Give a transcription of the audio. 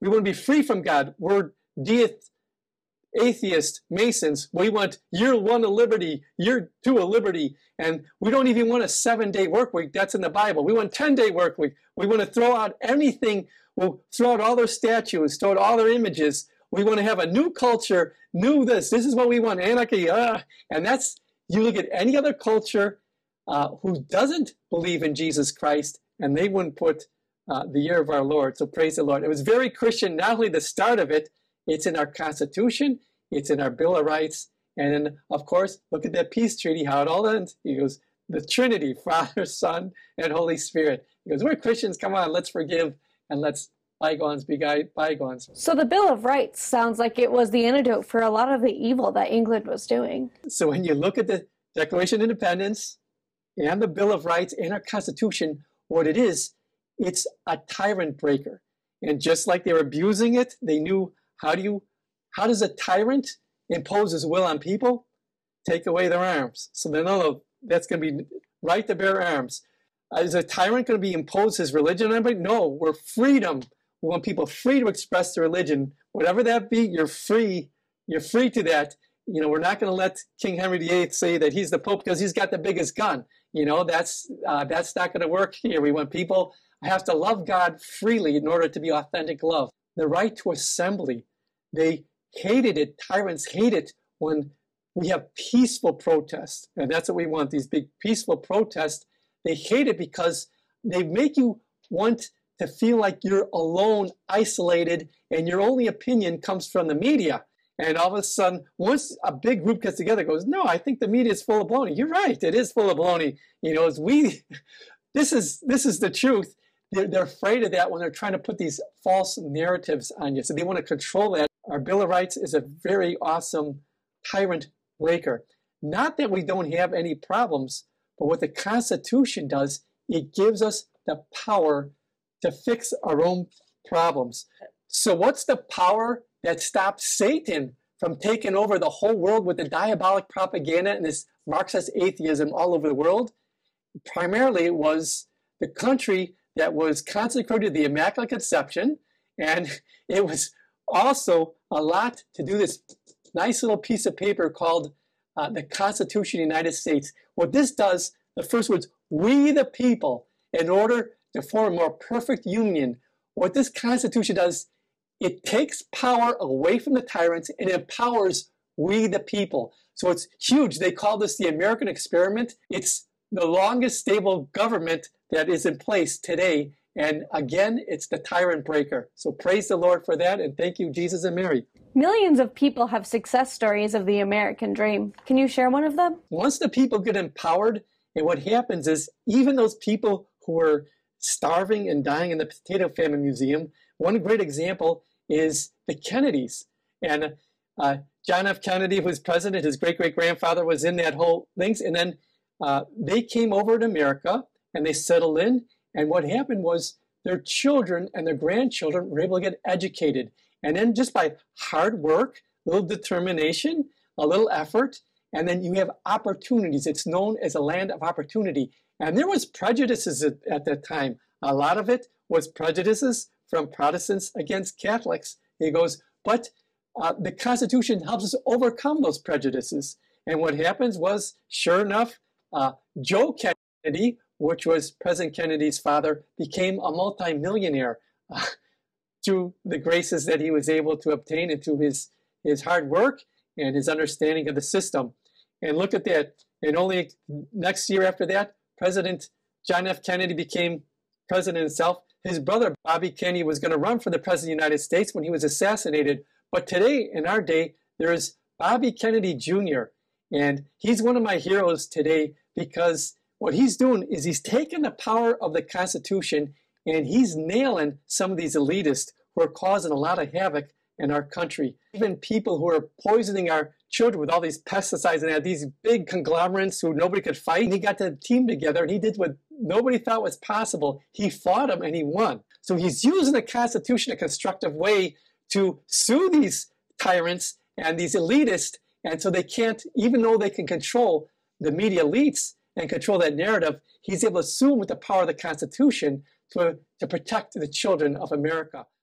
We want to be free from God. We're atheists, Masons. We want year one of liberty, year two of liberty. And we don't even want a 7-day work week. That's in the Bible. We want 10-day work week. We want to throw out anything. We'll throw out all their statues, throw out all their images. We want to have a new culture, new this. This is what we want, anarchy. And that's, you look at any other culture who doesn't believe in Jesus Christ, and they wouldn't put the year of our Lord. So praise the Lord. It was very Christian, not only the start of it, it's in our Constitution, it's in our Bill of Rights, and then, of course, look at that peace treaty, how it all ends. He goes, the Trinity, Father, Son, and Holy Spirit. He goes, we're Christians, come on, let's forgive, and let's bygones be bygones. So the Bill of Rights sounds like it was the antidote for a lot of the evil that England was doing. So when you look at the Declaration of Independence and the Bill of Rights and our Constitution, what it is, it's a tyrant breaker. And just like they were abusing it, they knew how does a tyrant impose his will on people? Take away their arms. So they know that's going to be right to bear arms. Is a tyrant going to be impose his religion on everybody? No, we're freedom. We want people free to express their religion. Whatever that be, you're free. You're free to that. You know, we're not going to let King Henry VIII say that he's the Pope because he's got the biggest gun. You know, that's not going to work here. We want people have to love God freely in order to be authentic love. The right to assembly, they hated it. Tyrants hate it when we have peaceful protests. And that's what we want, these big peaceful protests. They hate it because they make you want to feel like you're alone, isolated, and your only opinion comes from the media. And all of a sudden, once a big group gets together, goes, no, I think the media is full of baloney. You're right, it is full of baloney. You know, this is the truth. They're afraid of that when they're trying to put these false narratives on you. So they want to control that. Our Bill of Rights is a very awesome tyrant breaker. Not that we don't have any problems, but what the Constitution does, it gives us the power to fix our own problems. So what's the power that stopped Satan from taking over the whole world with the diabolic propaganda and this Marxist atheism all over the world? Primarily, it was the country that was consecrated to the Immaculate Conception, and it was also a lot to do this nice little piece of paper called the Constitution of the United States. What this does, the first words, we the people, in order to form a more perfect union, what this Constitution does, it takes power away from the tyrants and empowers we the people. So it's huge. They call this the American experiment. It's the longest stable government that is in place today. And again, it's the tyrant breaker. So praise the Lord for that. And thank you, Jesus and Mary. Millions of people have success stories of the American dream. Can you share one of them? Once the people get empowered, and what happens is even those people who were starving and dying in the Potato Famine Museum, one great example is the Kennedys. And John F. Kennedy was president. His great-great-grandfather was in that whole things. And then they came over to America and they settled in. And what happened was their children and their grandchildren were able to get educated. And then just by hard work, a little determination, a little effort, and then you have opportunities. It's known as a land of opportunity. And there was prejudices at that time. A lot of it was prejudices from Protestants against Catholics. He goes, but the Constitution helps us overcome those prejudices. And what happens was, sure enough, Joe Kennedy, which was President Kennedy's father, became a multimillionaire through the graces that he was able to obtain and through his hard work and his understanding of the system. And look at that. And only next year after that, President John F. Kennedy became president himself. His brother, Bobby Kennedy, was going to run for the president of the United States when he was assassinated. But today, in our day, there is Bobby Kennedy Jr., and he's one of my heroes today because what he's doing is he's taking the power of the Constitution and he's nailing some of these elitists who are causing a lot of havoc in our country. Even people who are poisoning our children with all these pesticides and these big conglomerates who nobody could fight. And he got the team together and he did what nobody thought was possible. He fought them and he won. So he's using the Constitution in a constructive way to sue these tyrants and these elitists. And so they can't, even though they can control the media elites and control that narrative, he's able to sue them with the power of the Constitution to protect the children of America.